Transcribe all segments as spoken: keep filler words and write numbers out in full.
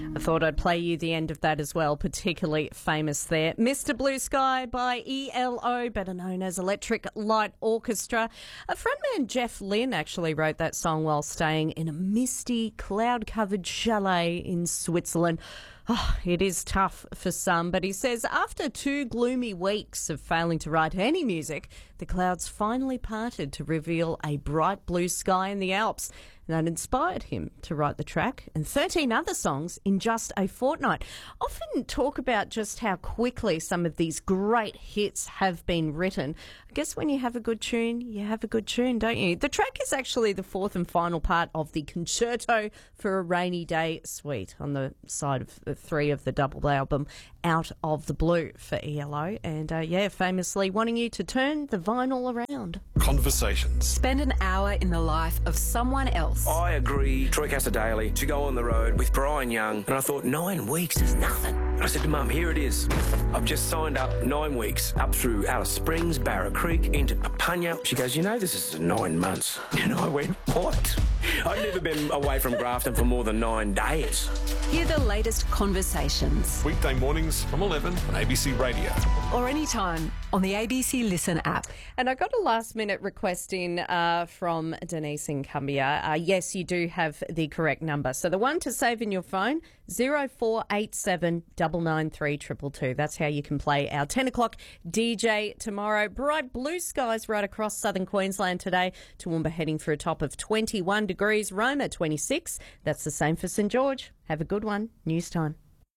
I thought I'd play you the end of that as well, particularly famous there. Mister Blue Sky by E L O, better known as Electric Light Orchestra. A frontman, Jeff Lynne, actually wrote that song while staying in a misty, cloud-covered chalet in Switzerland. Oh, it is tough for some, but he says after two gloomy weeks of failing to write any music, the clouds finally parted to reveal a bright blue sky in the Alps. That inspired him to write the track and thirteen other songs in just a fortnight. Often talk about just how quickly some of these great hits have been written. I guess when you have a good tune, you have a good tune, don't you? The track is actually the fourth and final part of the Concerto for a Rainy Day suite on the side of the three of the double album Out of the Blue for E L O. And, uh, yeah, famously wanting you to turn the vinyl around. Conversations. Spend an hour in the life of someone else. I agree, Troy Daily, to go on the road with Brian Young, and I thought nine weeks is nothing. I said to Mum, here it is. I've just signed up nine weeks up through Alice Springs, Barra Creek, into Papunya. She goes, you know, this is nine months. And I went, what? I've never been away from Grafton for more than nine days. Hear the latest conversations. Weekday mornings from eleven on A B C Radio. Or anytime on the A B C Listen app. And I got a last minute request in uh, from Denise in Cumbia. Uh, yes, you do have the correct number. So the one to save in your phone, zero four eight seven nine nine three two two two. That's how you can play our ten o'clock D J tomorrow. Bright blue skies right across southern Queensland today. Toowoomba heading for a top of twenty-one degrees. Roma twenty-six. That's the same for St George. Have a good one. News time.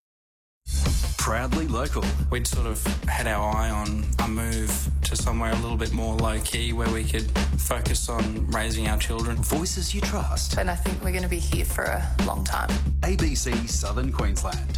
Proudly local. We'd sort of had our eye on a move to somewhere a little bit more low-key where we could focus on raising our children. Voices you trust. And I think we're going to be here for a long time. A B C Southern Queensland.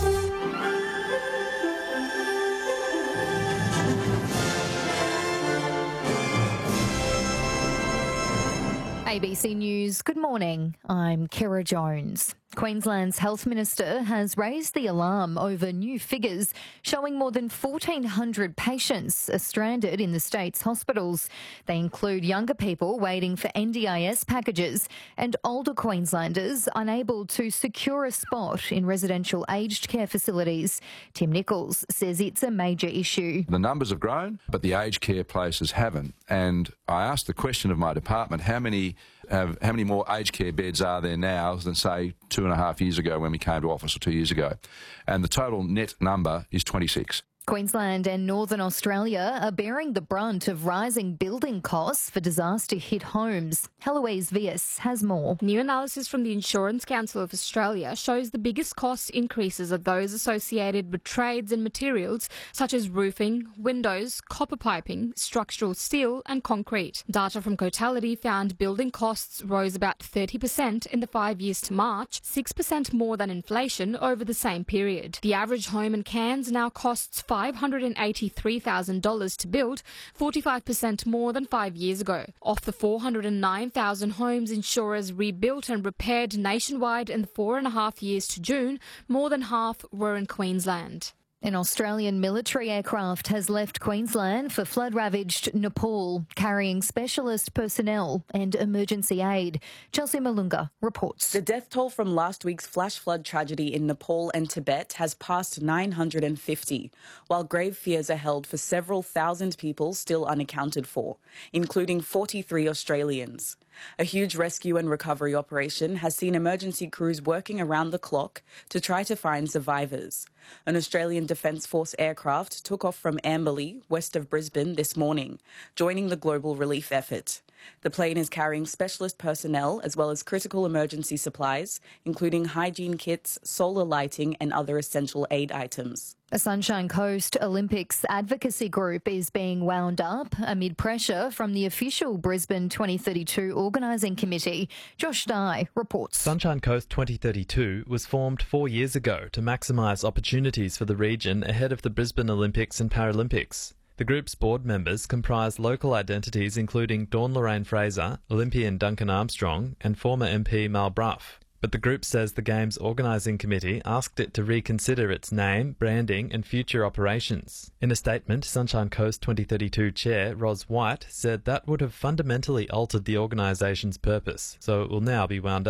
A B C News, good morning. I'm Kira Jones. Queensland's Health Minister has raised the alarm over new figures showing more than fourteen hundred patients are stranded in the state's hospitals. They include younger people waiting for N D I S packages and older Queenslanders unable to secure a spot in residential aged care facilities. Tim Nichols says it's a major issue. The numbers have grown, but the aged care places haven't. And I asked the question of my department, how many have, how many more aged care beds are there now than, say, two and a half years ago when we came to office, or two years ago? And the total net number is twenty-six. Queensland and Northern Australia are bearing the brunt of rising building costs for disaster-hit homes. Heloise Vias has more. New analysis from the Insurance Council of Australia shows the biggest cost increases are those associated with trades and materials such as roofing, windows, copper piping, structural steel and concrete. Data from Cotality found building costs rose about thirty percent in the five years to March, six percent more than inflation over the same period. The average home in Cairns now costs five hundred eighty-three thousand dollars to build, forty-five percent more than five years ago. Of the four hundred nine thousand homes insurers rebuilt and repaired nationwide in the four and a half years to June, more than half were in Queensland. An Australian military aircraft has left Queensland for flood-ravaged Nepal, carrying specialist personnel and emergency aid. Chelsea Malunga reports. The death toll from last week's flash flood tragedy in Nepal and Tibet has passed nine hundred fifty, while grave fears are held for several thousand people still unaccounted for, including forty-three Australians. A huge rescue and recovery operation has seen emergency crews working around the clock to try to find survivors. An Australian Defence Force aircraft took off from Amberley, west of Brisbane, this morning, joining the global relief effort. The plane is carrying specialist personnel as well as critical emergency supplies, including hygiene kits, solar lighting and other essential aid items. A Sunshine Coast Olympics advocacy group is being wound up amid pressure from the official Brisbane twenty thirty-two organising committee. Josh Dye reports. Sunshine Coast twenty thirty-two was formed four years ago to maximise opportunities for the region ahead of the Brisbane Olympics and Paralympics. The group's board members comprise local identities including Dawn Lorraine Fraser, Olympian Duncan Armstrong and former M P Mal Brough. But the group says the Games Organising Committee asked it to reconsider its name, branding and future operations. In a statement, Sunshine Coast twenty thirty-two Chair Ros White said that would have fundamentally altered the organisation's purpose, so it will now be wound up.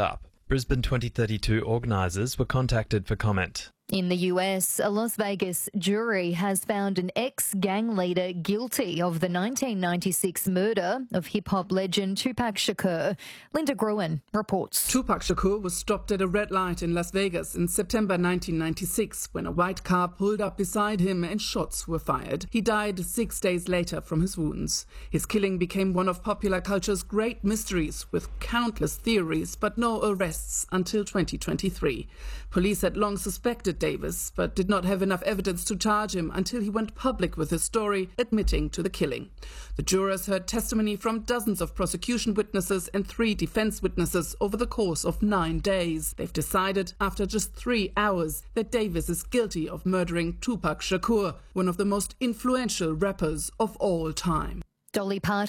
Brisbane twenty thirty-two organisers were contacted for comment. In the U S, a Las Vegas jury has found an ex-gang leader guilty of the nineteen ninety-six murder of hip-hop legend Tupac Shakur. Linda Gruen reports. Tupac Shakur was stopped at a red light in Las Vegas in September nineteen ninety-six when a white car pulled up beside him and shots were fired. He died six days later from his wounds. His killing became one of popular culture's great mysteries, with countless theories but no arrests until twenty twenty-three. Police had long suspected Davis, but did not have enough evidence to charge him until he went public with his story, admitting to the killing. The jurors heard testimony from dozens of prosecution witnesses and three defense witnesses over the course of nine days. They've decided, after just three hours, that Davis is guilty of murdering Tupac Shakur, one of the most influential rappers of all time. Dolly Parton